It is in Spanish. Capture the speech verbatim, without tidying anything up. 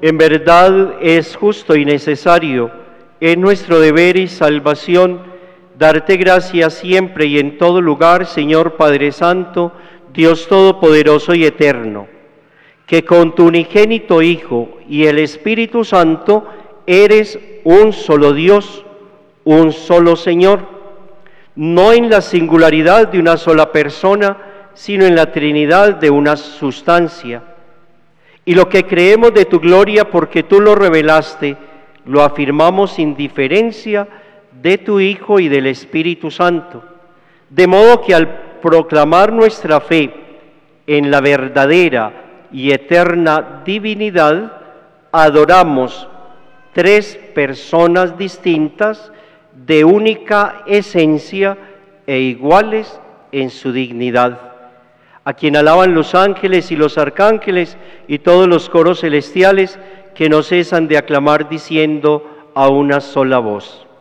En verdad es justo y necesario, es nuestro deber y salvación, darte gracias siempre y en todo lugar, Señor Padre Santo, Dios Todopoderoso y Eterno, que con tu unigénito Hijo y el Espíritu Santo eres un solo Dios, un solo Señor, no en la singularidad de una sola persona, sino en la Trinidad de una sustancia. Y lo que creemos de tu gloria, porque tú lo revelaste, lo afirmamos sin diferencia de tu Hijo y del Espíritu Santo. De modo que al proclamar nuestra fe en la verdadera y eterna divinidad, adoramos tres personas distintas de única esencia e iguales en su dignidad, a quien alaban los ángeles y los arcángeles y todos los coros celestiales que no cesan de aclamar diciendo a una sola voz: